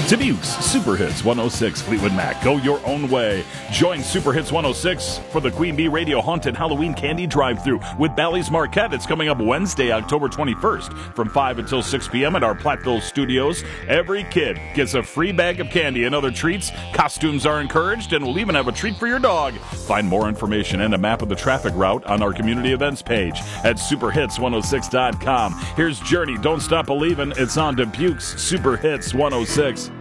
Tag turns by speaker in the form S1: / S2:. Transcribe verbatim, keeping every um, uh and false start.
S1: Dubuque's Super Hits one oh six, Fleetwood Mac. Go your own way. Join Super Hits one oh six for the Queen Bee Radio Haunted Halloween Candy Drive-Thru with Bally's Marquette. It's coming up Wednesday, October twenty-first from five until six p.m. at our Platteville studios. Every kid gets a free bag of candy and other treats. Costumes are encouraged, and we'll even have a treat for your dog. Find more information and a map of the traffic route on our community events page at super hits one oh six dot com. Here's Journey, Don't Stop Believin'. It's on Dubuque's Super Hits one oh six.